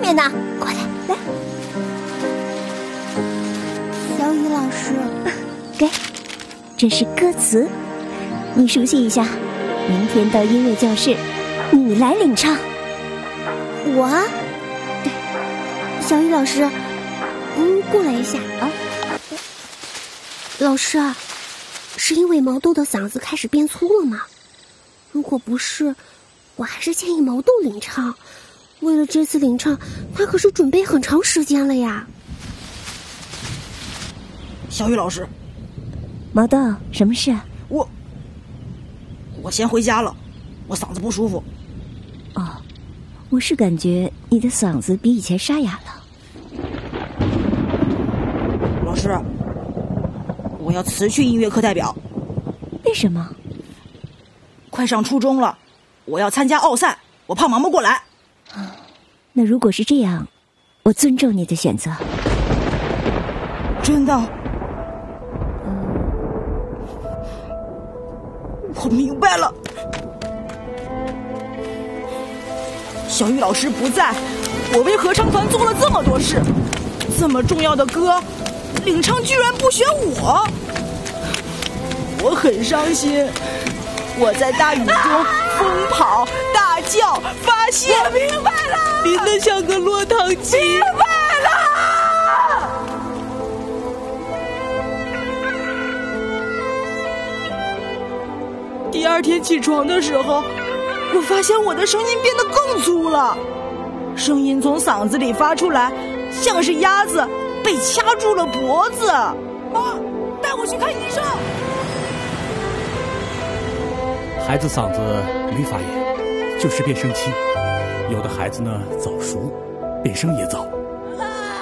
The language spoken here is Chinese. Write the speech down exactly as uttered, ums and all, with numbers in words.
面呢，过来来。 小雨老师， 给，这是歌词，你熟悉一下。明天到音乐教室，你来领唱。 我？对，小雨老师，您过来一下啊。老师，是因为毛豆的嗓子开始变粗了吗？如果不是，我还是建议毛豆领唱。为了这次领唱，他可是准备很长时间了呀。 小雨老师， 毛豆，什么事啊？ 我我先回家了，我嗓子不舒服。 哦，我是感觉你的嗓子比以前沙哑了。 老师，我要辞去音乐课代表。 为什么？ 快上初中了，我要参加奥赛，我怕忙不过来。 那如果是这样，我尊重你的选择。 真的？我明白了。小雨老师不在，我为合唱团做了这么多事，这么重要的歌，领唱居然不选我，我很伤心。我在大雨中疯跑、大叫、发泄， 我明白了， 淋得像个落汤鸡。 明白了。 第二天起床的时候，我发现我的声音变得更粗了，声音从嗓子里发出来，像是鸭子被掐住了脖子。妈，带我去看医生。 孩子嗓子没发炎，就是变声期。有的孩子呢早熟，变声也早。